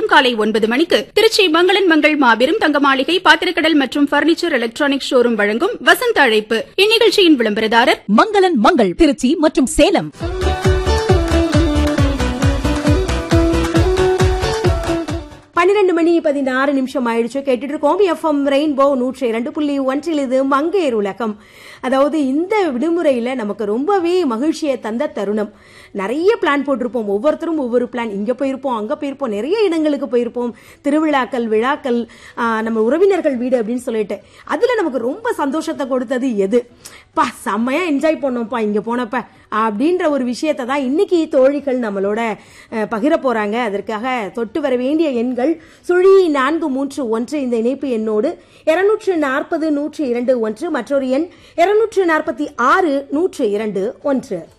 நாள்தோறும் காலை 9 மணிக்கு திருச்சி மங்களன் மங்கள் மாபெரும் தங்க மாளிகை பாத்திரக்கடல் மற்றும் பர்னிச்சர் எலக்ட்ரானிக் ஷோரூம் வழங்கும் வசந்த அழைப்பு. இந்நிகழ்ச்சியின் விளம்பரதாரர் மங்களன் மங்கள் திருச்சி மற்றும் சேலம். 12 மணி 16 நிமிஷம் ஆயிடுச்சு. கேட்டுட்டு இருக்கோம் எஃப்எம் ரெயின்போ 102.1 இது மங்கையர் உலகம். அதாவது இந்த விடுமுறையில நமக்கு ரொம்பவே மகிழ்ச்சியை தந்த தருணம். நிறைய பிளான் போட்டிருப்போம், ஒவ்வொருத்தரும் ஒவ்வொரு பிளான். இங்க போயிருப்போம், அங்க போயிருப்போம், நிறைய இடங்களுக்கு போயிருப்போம், திருவிழாக்கள், விழாக்கள், நம்ம உறவினர்கள் வீடு அப்படின்னு சொல்லிட்டு. அதுல நமக்கு ரொம்ப சந்தோஷத்தை கொடுத்தது எது? செம்மையா என்ஜாய் பண்ணோம்ப்பா இங்க போனப்ப அப்படின்ற ஒரு விஷயத்தை தான் இன்னைக்கு தோழிகள் நம்மளோட பகிர போறாங்க. அதற்காக தொட்டு வர வேண்டிய எண்கள் 0431 இந்த இணைப்பு எண்ணோடு 240 102 1, மற்றொரு எண் 246 102 1.